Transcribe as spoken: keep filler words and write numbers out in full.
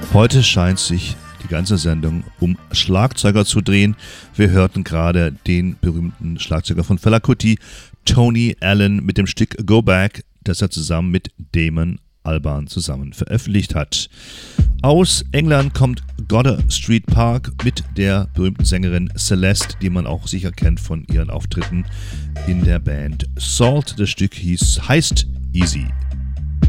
Heute scheint sich die ganze Sendung um Schlagzeuger zu drehen. Wir hörten gerade den berühmten Schlagzeuger von Fela Kuti, Tony Allen, mit dem Stück Go Back, das er zusammen mit Damon Albarn zusammen veröffentlicht hat. Aus England kommt Goddard Street Park mit der berühmten Sängerin Celeste, die man auch sicher kennt von ihren Auftritten in der Band Salt. Das Stück hieß, heißt Easy.